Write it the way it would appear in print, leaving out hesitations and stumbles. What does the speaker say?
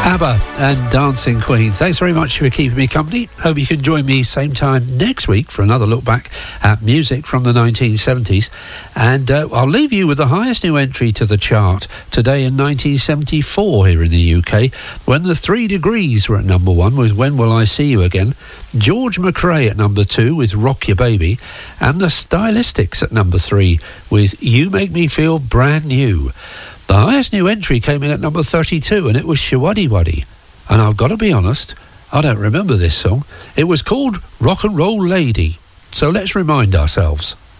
ABBA and Dancing Queen. Thanks very much for keeping me company. Hope you can join me same time next week for another look back at music from the 1970s. And I'll leave you with the highest new entry to the chart today in 1974 here in the UK, when the 3 Degrees were at number 1 with When Will I See You Again, George McRae at number 2 with Rock Your Baby, and the Stylistics at number 3 with You Make Me Feel Brand New. The highest new entry came in at number 32, and it was Shawaddy Waddy. And I've got to be honest, I don't remember this song. It was called Rock and Roll Lady. So let's remind ourselves.